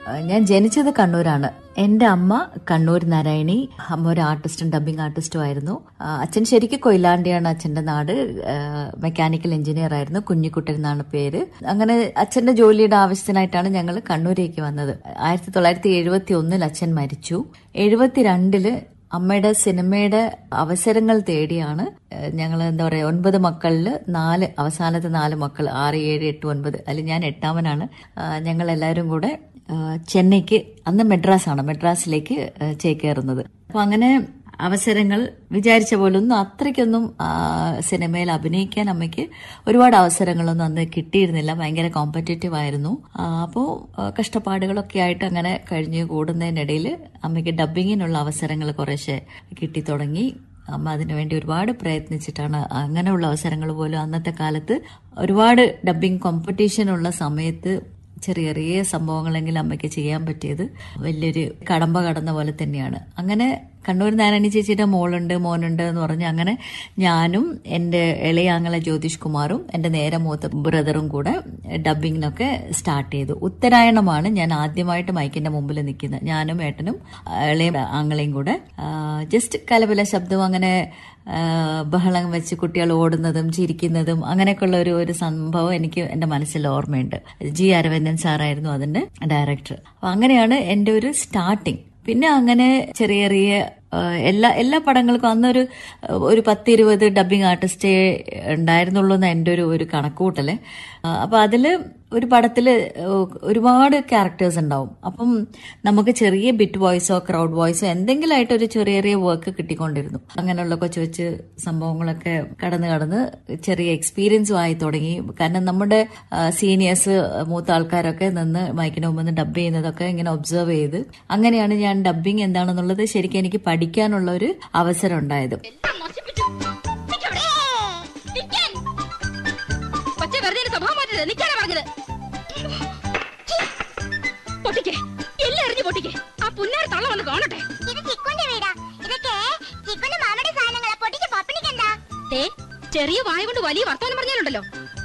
ഞാൻ ജനിച്ചത് കണ്ണൂരാണ്. എന്റെ അമ്മ കണ്ണൂർ നാരായണി. അമ്മ ഒരു ആർട്ടിസ്റ്റും ഡബ്ബിംഗ് ആർട്ടിസ്റ്റും ആയിരുന്നു. അച്ഛൻ ശരിക്കും കൊയിലാണ്ടിയാണ് അച്ഛന്റെ നാട്. മെക്കാനിക്കൽ എഞ്ചിനീയർ ആയിരുന്നു. കുഞ്ഞിക്കുട്ടൻ എന്നാണ് പേര്. അങ്ങനെ അച്ഛന്റെ ജോലിയുടെ ആവശ്യത്തിനായിട്ടാണ് ഞങ്ങൾ കണ്ണൂരേക്ക് വന്നത്. 1971 അച്ഛൻ മരിച്ചു. 72 അമ്മയുടെ സിനിമയുടെ അവസരങ്ങൾ തേടിയാണ് ഞങ്ങൾ 9 മക്കളില് അവസാനത്തെ 4 മക്കൾ 6, 7, 8, 9 അതിൽ ഞാൻ 8ാമനാണ്. ഞങ്ങൾ എല്ലാവരും കൂടെ ചെന്നൈക്ക്, അന്ന് മെഡ്രാസിലേക്ക് ചേക്കേറുന്നത്. അപ്പൊ അങ്ങനെ അവസരങ്ങൾ വിചാരിച്ച പോലൊന്നും അത്രയ്ക്കൊന്നും സിനിമയിൽ അഭിനയിക്കാൻ അമ്മയ്ക്ക് ഒരുപാട് അവസരങ്ങളൊന്നും അന്ന് കിട്ടിയിരുന്നില്ല. ഭയങ്കര കോമ്പറ്റേറ്റീവ് ആയിരുന്നു. അപ്പോൾ കഷ്ടപ്പാടുകളൊക്കെ ആയിട്ട് അങ്ങനെ കഴിഞ്ഞു കൂടുന്നതിനിടയിൽ അമ്മയ്ക്ക് ഡബ്ബിങ്ങിനുള്ള അവസരങ്ങൾ കുറേശ്ശെ കിട്ടിത്തുടങ്ങി. അമ്മ അതിനുവേണ്ടി ഒരുപാട് പ്രയത്നിച്ചിട്ടാണ് അങ്ങനെയുള്ള അവസരങ്ങൾ പോലും അന്നത്തെ കാലത്ത് ഒരുപാട് ഡബ്ബിംഗ് കോമ്പറ്റീഷനുള്ള സമയത്ത് ചെറിയ ചെറിയ സംഭവങ്ങളെങ്കിലും അമ്മയ്ക്ക് ചെയ്യാൻ പറ്റിയത് വലിയൊരു കടമ്പ കടന്ന പോലെ തന്നെയാണ്. അങ്ങനെ കണ്ണൂർ നാരായണി ചേച്ചിയുടെ മോനുണ്ട് എന്ന് പറഞ്ഞ് അങ്ങനെ ഞാനും എന്റെ ഇളയ ആങ്ങള ജ്യോതിഷ് കുമാറും എന്റെ നേരെ മൂത്ത ബ്രദറും കൂടെ ഡബ്ബിങ്ങിനൊക്കെ സ്റ്റാർട്ട് ചെയ്തു. ഉത്തരായണമാണ് ഞാൻ ആദ്യമായിട്ട് മൈക്കിന്റെ മുമ്പിൽ നിൽക്കുന്നത്. ഞാനും ഏട്ടനും ഇളയ ആങ്ങളെയും കൂടെ ജസ്റ്റ് കലപില ശബ്ദം, അങ്ങനെ ബഹളം വെച്ച് കുട്ടികൾ ഓടുന്നതും ചിരിക്കുന്നതും അങ്ങനെയൊക്കെയുള്ള ഒരു സംഭവം എനിക്ക് എന്റെ മനസ്സിൽ ഓർമ്മയുണ്ട്. ജി അരവിന്ദൻ സാറായിരുന്നു അതിന്റെ ഡയറക്ടർ. അപ്പൊ അങ്ങനെയാണ് എന്റെ ഒരു സ്റ്റാർട്ടിങ്. പിന്നെ അങ്ങനെ ചെറിയ ചെറിയ എല്ലാ പടങ്ങൾക്കും അന്നൊരു 10-20 ഡബ്ബിംഗ് ആർട്ടിസ്റ്റേ ഉണ്ടായിരുന്നുള്ളൂ എന്ന് എന്റെ ഒരു കണക്കുകൂട്ടല്. അപ്പൊ അതില് ഒരു പടത്തില് ഒരുപാട് ക്യാരക്ടേഴ്സ് ഉണ്ടാവും. അപ്പം നമുക്ക് ചെറിയ ബിറ്റ് വോയിസോ ക്രൗഡ് വോയിസോ എന്തെങ്കിലും ആയിട്ട് ഒരു ചെറിയ വർക്ക് കിട്ടിക്കൊണ്ടിരുന്നു. അങ്ങനെയുള്ള കൊച്ചു സംഭവങ്ങളൊക്കെ കടന്ന് ചെറിയ എക്സ്പീരിയൻസും ആയി തുടങ്ങി. കാരണം നമ്മുടെ സീനിയേഴ്സ്, മൂത്ത ആൾക്കാരൊക്കെ നിന്ന് മൈക്കിന് മുമ്പ് ഡബ്ബ് ചെയ്യുന്നതൊക്കെ ഇങ്ങനെ ഒബ്സർവ് ചെയ്ത് അങ്ങനെയാണ് ഞാൻ ഡബ്ബിംഗ് എന്താണെന്നുള്ളത് ശരിക്കും എനിക്ക് പഠിക്കാനുള്ള ഒരു അവസരം ഉണ്ടായത്. ചെറിയ വായ കൊണ്ട് വലിയ വർത്തമാനം പറഞ്ഞാലുണ്ടല്ലോ.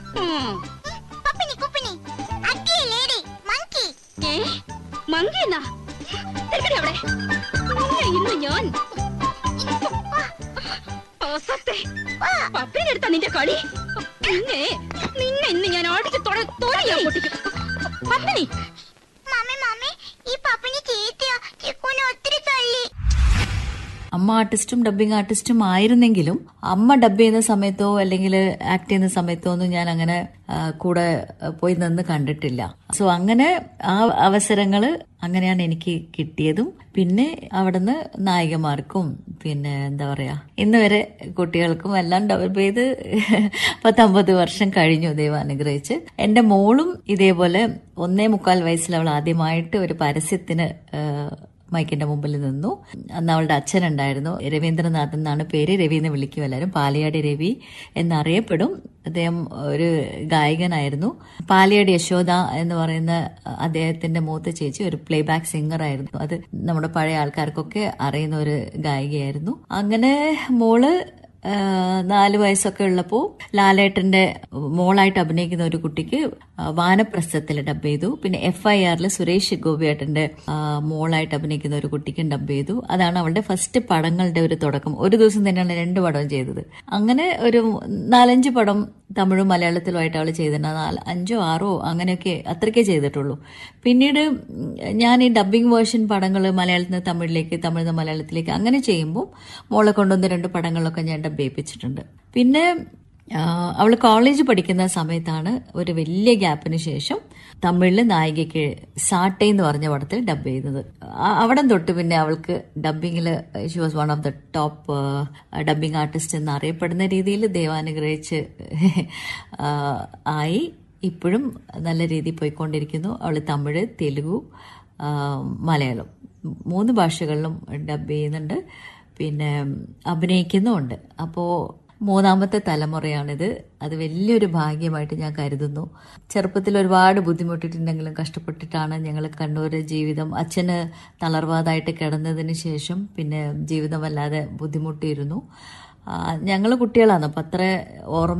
മങ്കി എന്നാ അവിടെ ഇന്ന് ഞാൻ പപ്പിനെടുത്താ നിന്റെ കളി. നിന്നെ ഇന്ന് ഞാൻ അടിച്ച് തോന്നിയാ പൊട്ടിക്കും. പപ്പിനി അമ്മ ആർട്ടിസ്റ്റും ഡബ്ബിംഗ് ആർട്ടിസ്റ്റും ആയിരുന്നെങ്കിലും അമ്മ ഡബ്ബ് ചെയ്യുന്ന സമയത്തോ അല്ലെങ്കിൽ ആക്ട് ചെയ്യുന്ന സമയത്തോ ഒന്നും ഞാൻ അങ്ങനെ കൂടെ പോയി നിന്ന് കണ്ടിട്ടില്ല. സോ അങ്ങനെ ആ അവസരങ്ങള് അങ്ങനെയാണ് എനിക്ക് കിട്ടിയതും. പിന്നെ അവിടുന്ന് നായികമാർക്കും പിന്നെ എന്താ പറയാ ഇന്ന് വരെ കുട്ടികൾക്കും എല്ലാം ഡെവലപ്പ് ചെയ്ത് 10-50 വർഷം കഴിഞ്ഞു ദൈവം അനുഗ്രഹിച്ച്. എന്റെ മോളും ഇതേപോലെ 1.25 വയസ്സിൽ അവൾ ആദ്യമായിട്ട് ഒരു പരസ്യത്തിന് മൈക്കിന്റെ മുമ്പിൽ നിന്നു. അന്ന് അവളുടെ അച്ഛനുണ്ടായിരുന്നു. രവീന്ദ്രനാഥ് എന്നാണ് പേര്. രവി എന്ന് വിളിക്കും എല്ലാവരും. പാലയാടി രവി എന്നറിയപ്പെടും. അദ്ദേഹം ഒരു ഗായകനായിരുന്നു. പാലയാടി യശോദ എന്ന് പറയുന്ന അദ്ദേഹത്തിന്റെ മൂത്ത ചേച്ചി ഒരു പ്ലേബാക്ക് സിംഗർ ആയിരുന്നു. അത് നമ്മുടെ പഴയ ആൾക്കാർക്കൊക്കെ അറിയുന്ന ഒരു ഗായികയായിരുന്നു. അങ്ങനെ മോള് 4 വയസ്സൊക്കെ ഉള്ളപ്പോ ലാലേട്ടന്റെ മോളായിട്ട് അഭിനയിക്കുന്ന ഒരു കുട്ടിക്ക് വാനപ്രസ്ഥത്തിൽ ഡബ് ചെയ്തു. പിന്നെ FIRൽ സുരേഷ് ഗോപിയേട്ടന്റെ മോളായിട്ട് അഭിനയിക്കുന്ന ഒരു കുട്ടിക്കും ഡബ് ചെയ്തു. അതാണ് അവളുടെ ഫസ്റ്റ് പടങ്ങളുടെ ഒരു തുടക്കം. ഒരു ദിവസം തന്നെയാണ് 2 പടം ചെയ്തത്. അങ്ങനെ ഒരു 4-5 പടം തമിഴും മലയാളത്തിലുമായിട്ട് അവൾ ചെയ്തിട്ടുണ്ട്. 5-6 അങ്ങനെയൊക്കെ അത്രയ്ക്കേ ചെയ്തിട്ടുള്ളൂ. പിന്നീട് ഞാൻ ഈ ഡബ്ബിംഗ് വേർഷൻ പടങ്ങൾ മലയാളത്തിൽ നിന്ന് തമിഴിലേക്ക്, തമിഴിൽ നിന്ന് മലയാളത്തിലേക്ക് അങ്ങനെ ചെയ്യുമ്പോൾ മോളെ കൊണ്ടുവന്ന് 2 പടങ്ങളിലൊക്കെ ഞാൻ ഡബ് ചെയ്യിപ്പിച്ചിട്ടുണ്ട്. പിന്നെ അവൾ കോളേജ് പഠിക്കുന്ന സമയത്താണ് ഒരു വലിയ ഗ്യാപ്പിന് ശേഷം തമിഴില് നായികയ്ക്ക് സാട്ടെ എന്ന് പറഞ്ഞ പടത്തിൽ ഡബ് ചെയ്തത്. അവിടെ തൊട്ട് പിന്നെ അവൾക്ക് ഡബ്ബിങ്ങില് she was one of the top dubbing artist എന്നറിയപ്പെടുന്ന രീതിയിൽ ദൈവാനുഗ്രഹിച്ച് ആയി. ഇപ്പോഴും നല്ല രീതിയിൽ പോയിക്കൊണ്ടിരിക്കുന്നു. അവൾ തമിഴ്, തെലുഗു, മലയാളം 3 ഭാഷകളിലും ഡബ് ചെയ്യുന്നുണ്ട്. പിന്നെ അഭിനയിക്കുന്നുമുണ്ട്. അപ്പോൾ 3ാമത്തെ തലമുറയാണിത്. അത് വലിയൊരു ഭാഗ്യമായിട്ട് ഞാൻ കരുതുന്നു. ചെറുപ്പത്തിൽ ഒരുപാട് ബുദ്ധിമുട്ടിട്ടുണ്ടെങ്കിലും കഷ്ടപ്പെട്ടിട്ടാണ് ഞങ്ങൾ കണ്ണൂർ ജീവിതം. അച്ഛന് തളർവാതായിട്ട് കിടന്നതിന് ശേഷം പിന്നെ ജീവിതം വല്ലാതെ ബുദ്ധിമുട്ടിയിരുന്നു. ഞങ്ങൾ കുട്ടികളാണ്. അപ്പം അത്ര ഓർമ്മ